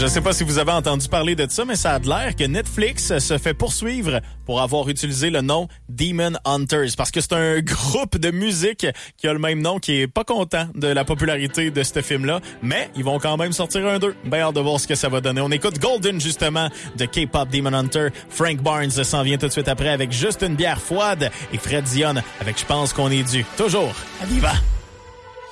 Je sais pas si vous avez entendu parler de ça, mais ça a l'air que Netflix se fait poursuivre pour avoir utilisé le nom Demon Hunters. Parce que c'est un groupe de musique qui a le même nom, qui est pas content de la popularité de ce film-là. Mais ils vont quand même sortir un 2. Ben hâte de voir ce que ça va donner. On écoute Golden, justement, de K-Pop Demon Hunter. Frank Barnes s'en vient tout de suite après avec juste une bière froide. Et Fred Dion avec Je pense qu'on est dû. Toujours à Viva!